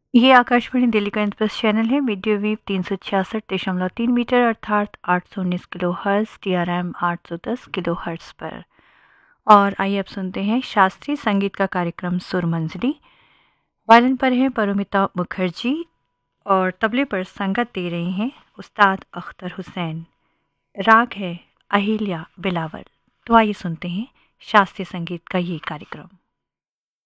ये आकाशवाणी दिल्ली का interest channel है। मीडियो वेव 366.3 मीटर अर्थात 819 kilo hertz, TRM 810 kilo hertz पर। और आइए अब सुनते हैं शास्त्रीय संगीत का कार्यक्रम सुरमंजरी। वायलिन पर हैं परोमिता मुखर्जी और तबले पर संगत दे रहे हैं उस्ताद अख्तर हुसैन। राग है अहिल्या बिलावल। तो आइए सुनते हैं शास्त्रीय संगीत का ये कार्यक्रम।